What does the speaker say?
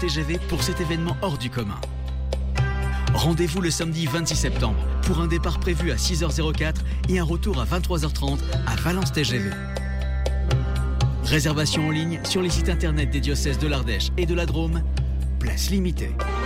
TGV pour cet événement hors du commun. Rendez-vous le samedi 26 septembre pour un départ prévu à 6h04 et un retour à 23h30 à Valence TGV. Réservation en ligne sur les sites internet des diocèses de l'Ardèche et de la Drôme. Place limitée.